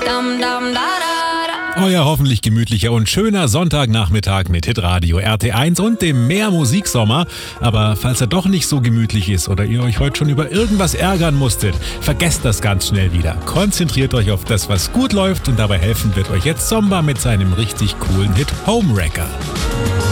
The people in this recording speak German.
Euer hoffentlich gemütlicher und schöner Sonntagnachmittag mit Hitradio RT1 und dem Mehr Musiksommer. Aber falls er doch nicht so gemütlich ist oder ihr euch heute schon über irgendwas ärgern musstet, vergesst das ganz schnell wieder. Konzentriert euch auf das, was gut läuft, und dabei helfen wird euch jetzt Zomba mit seinem richtig coolen Hit Homewrecker.